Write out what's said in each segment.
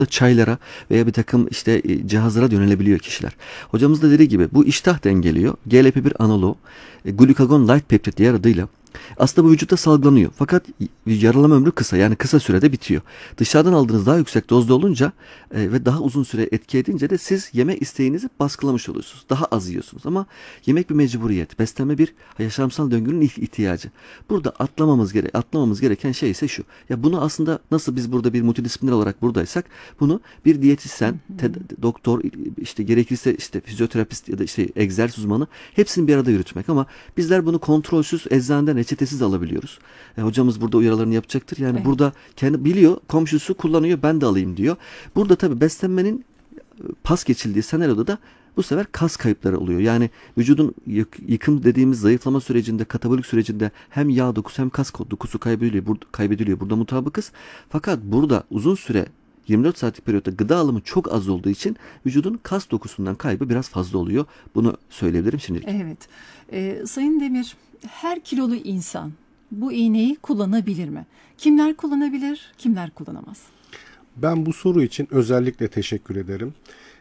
çaylara veya bir takım işte cihazlara yönelebiliyor kişiler. Hocamız da dediği gibi bu iştah dengeliyor. GLP-1 analoğu, glukagon light peptide diğer adıyla aslında bu vücutta salgılanıyor. Fakat yaralama ömrü kısa, yani kısa sürede bitiyor. Dışarıdan aldığınız daha yüksek dozda olunca ve daha uzun süre etki edince de siz yeme isteğinizi baskılamış oluyorsunuz. Daha az yiyorsunuz ama yemek bir mecburiyet. Beslenme bir yaşamsal döngünün ihtiyacı. Burada atlamamız gereken şey ise şu. Ya bunu aslında nasıl biz burada bir multidisipliner olarak buradaysak bunu bir diyetisyen, doktor, işte gerekirse işte fizyoterapist ya da işte egzersiz uzmanı hepsini bir arada yürütmek ama bizler bunu kontrolsüz eczaneden reçetesiz alabiliyoruz. Hocamız burada uyarılarını yapacaktır. Yani Evet. burada kendi biliyor, komşusu kullanıyor, ben de alayım diyor. Burada tabii beslenmenin pas geçildiği senaryoda da bu sefer kas kayıpları oluyor. Yani vücudun yıkım dediğimiz zayıflama sürecinde, katabolik sürecinde hem yağ dokusu hem kas dokusu kaybediliyor. Burada mutabıkız. Fakat burada uzun süre 24 saatlik periyotta gıda alımı çok az olduğu için vücudun kas dokusundan kaybı biraz fazla oluyor. Bunu söyleyebilirim şimdilik. Evet. Sayın Demir, her kilolu insan bu iğneyi kullanabilir mi? Kimler kullanabilir, kimler kullanamaz? Ben bu soru için özellikle teşekkür ederim.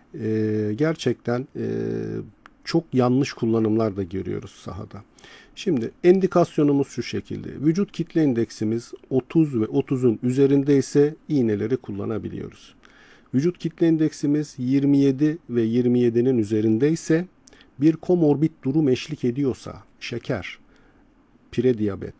Gerçekten çok yanlış kullanımlar da görüyoruz sahada. Şimdi endikasyonumuz şu şekilde. Vücut kitle indeksimiz 30 ve 30'un üzerinde ise iğneleri kullanabiliyoruz. Vücut kitle indeksimiz 27 ve 27'nin üzerinde ise bir komorbid durum eşlik ediyorsa, şeker, prediyabet,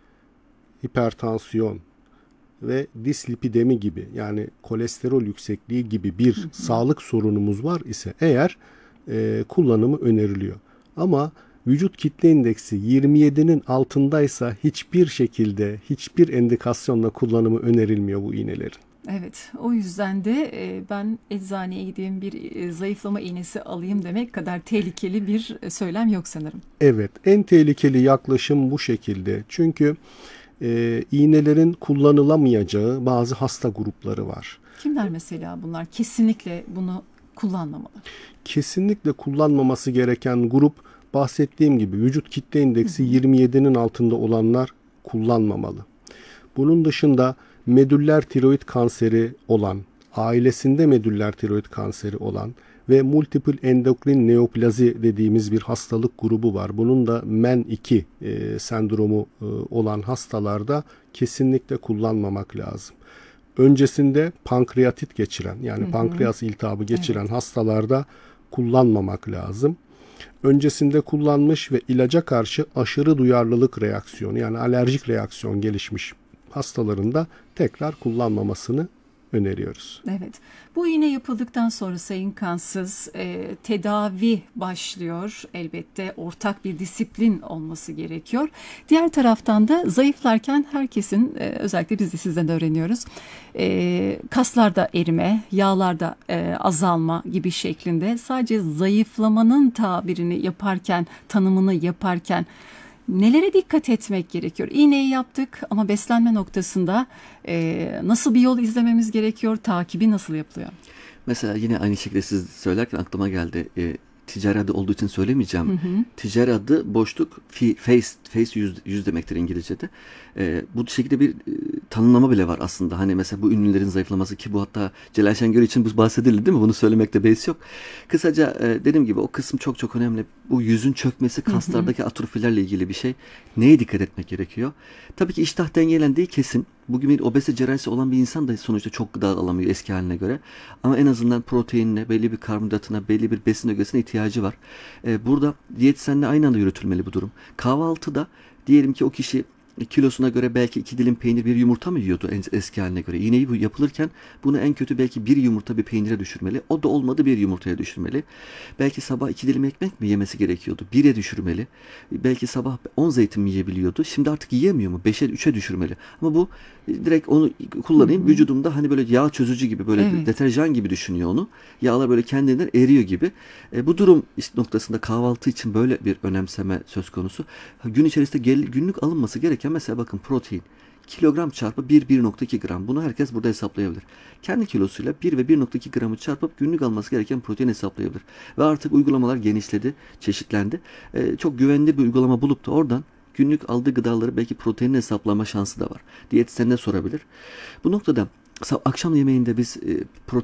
hipertansiyon ve dislipidemi gibi, yani kolesterol yüksekliği gibi bir sağlık sorunumuz var ise eğer kullanımı öneriliyor. Ama vücut kitle indeksi 27'nin altındaysa hiçbir şekilde hiçbir endikasyonla kullanımı önerilmiyor bu iğnelerin. Evet, o yüzden de ben eczaneye gideyim bir zayıflama iğnesi alayım demek kadar tehlikeli bir söylem yok sanırım. Evet, en tehlikeli yaklaşım bu şekilde. Çünkü iğnelerin kullanılamayacağı bazı hasta grupları var. Kimler mesela bunlar? Kesinlikle bunu kullanmamalı. Kesinlikle kullanmaması gereken grup, bahsettiğim gibi vücut kitle indeksi 27'nin altında olanlar kullanmamalı. Bunun dışında medüller tiroid kanseri olan, ailesinde medüller tiroid kanseri olan ve multiple endokrin neoplazi dediğimiz bir hastalık grubu var. Bunun da MEN2 sendromu olan hastalarda kesinlikle kullanmamak lazım. Öncesinde pankreatit geçiren, yani pankreas iltihabı geçiren hastalarda kullanmamak lazım. Öncesinde kullanmış ve ilaca karşı aşırı duyarlılık reaksiyonu, yani alerjik reaksiyon gelişmiş hastalarında tekrar kullanmamasını öneriyoruz. Evet. Bu iğne yapıldıktan sonra Sayın Kansız tedavi başlıyor. Elbette ortak bir disiplin olması gerekiyor. Diğer taraftan da zayıflarken herkesin, özellikle biz de sizden öğreniyoruz, kaslarda erime, yağlarda azalma gibi şeklinde sadece zayıflamanın tabirini yaparken, tanımını yaparken nelere dikkat etmek gerekiyor? İğneyi yaptık ama beslenme noktasında nasıl bir yol izlememiz gerekiyor? Takibi nasıl yapılıyor? Mesela yine aynı şekilde siz söylerken aklıma geldi. Ticari adı olduğu için söylemeyeceğim. Ticari adı boşluk face yüz demektir İngilizce'de. Bu şekilde bir tanımlama bile var aslında. Hani mesela bu ünlülerin zayıflaması, ki bu hatta Celal Şengör için bu bahsedildi değil mi? Bunu söylemekte beis yok. Kısaca dediğim gibi o kısım çok çok önemli. Bu yüzün çökmesi, kaslardaki atrofilerle ilgili bir şey. Neye dikkat etmek gerekiyor? Tabii ki iştah dengelendiği kesin. Bugün bir obezite cerrahisi olan bir insan da sonuçta çok gıda alamıyor eski haline göre. Ama en azından proteinine, belli bir karbonhidratına, belli bir besin ögesine ihtiyacı var. Burada diyetisyenle aynı anda yürütülmeli bu durum. Kahvaltıda diyelim ki o kişi kilosuna göre belki 2 dilim peynir, bir yumurta mı yiyordu eski haline göre? İğneyi bu yapılırken bunu en kötü belki bir yumurta bir peynire düşürmeli. O da olmadı, bir yumurtaya düşürmeli. Belki sabah 2 dilim ekmek mi yemesi gerekiyordu? 1'e düşürmeli. Belki sabah 10 zeytin mi yiyebiliyordu? Şimdi artık yiyemiyor mu? 5'e 3'e düşürmeli. Ama bu direkt onu kullanayım. Vücudumda hani böyle yağ çözücü gibi, böyle deterjan gibi düşünüyor onu. Yağlar böyle kendinden eriyor gibi. Bu durum noktasında kahvaltı için böyle bir önemseme söz konusu. Gün içerisinde günlük alınması gereken, mesela bakın, protein kilogram çarpı 1,2 gram. Bunu herkes burada hesaplayabilir. Kendi kilosuyla 1 ve 1,2 gramı çarpıp günlük alması gereken protein hesaplayabilir. Ve artık uygulamalar genişledi, çeşitlendi. Çok güvenli bir uygulama bulup da oradan günlük aldığı gıdaları belki protein hesaplama şansı da var. Diyetisyenine sorabilir. Bu noktada Akşam yemeğinde biz